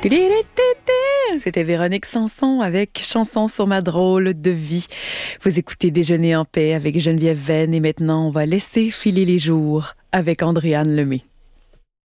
C'était Véronique Sanson avec Chanson sur ma drôle de vie. Vous écoutez Déjeuner en paix avec Geneviève Venn et maintenant on va laisser filer les jours avec Andréane Lemay.